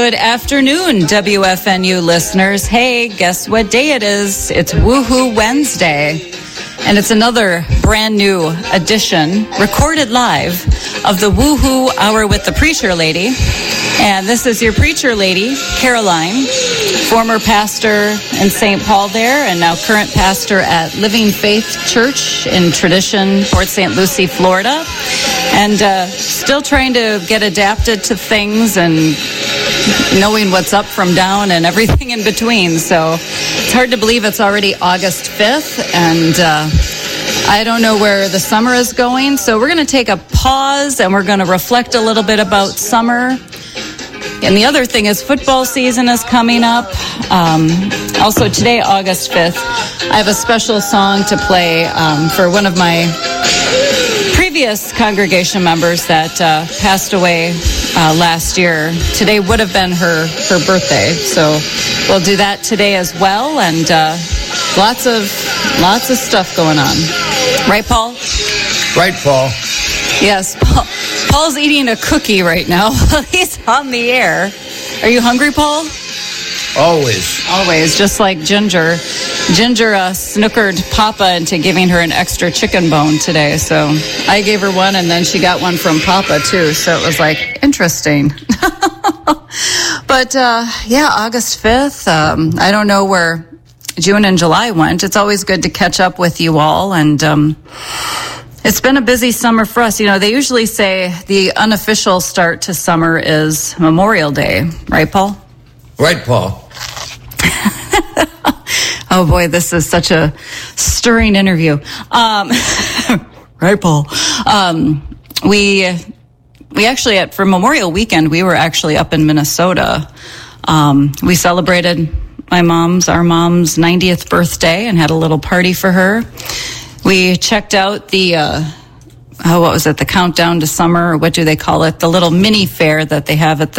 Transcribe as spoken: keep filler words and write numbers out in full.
Good afternoon, W F N U listeners. Hey, guess what day it is? It's Woohoo Wednesday. And it's another brand new edition, recorded live, of the Woohoo Hour with the Preacher Lady. And this is your Preacher Lady, Caroline, former pastor in Saint Paul there, and now current pastor at Living Faith Church in Tradition, Port Saint Lucie, Florida. And uh, still trying to get adapted to things and knowing what's up from down and everything in between. So it's hard to believe it's already August fifth, and uh, I don't know where the summer is going. So we're going to take a pause and we're going to reflect a little bit about summer. And the other thing is football season is coming up. Um, also today, August fifth, I have a special song to play um, for one of my previous congregation members that uh, passed away uh, last year. Today would have been her, her birthday. So we'll do that today as well. And uh, lots of lots of stuff going on. Right, Paul? Right, Paul. Yes, Paul. Paul's eating a cookie right now. He's on the air. Are you hungry, Paul? Always. Always, just like Ginger. Ginger uh, snookered Papa into giving her an extra chicken bone today. So I gave her one, and then she got one from Papa, too. So it was, like, interesting. But, uh, yeah, August fifth, um, I don't know where June and July went. It's always good to catch up with you all, and um, it's been a busy summer for us. You know, they usually say the unofficial start to summer is Memorial Day. Right, Paul? Right, Paul. Oh, boy, this is such a stirring interview. Um, right, Paul? Um, we we actually, at, for Memorial Weekend, we were actually up in Minnesota. Um, we celebrated my mom's, our mom's ninetieth birthday and had a little party for her. We checked out the, uh, oh, what was it, the Countdown to Summer, or what do they call it? The little mini fair that they have at the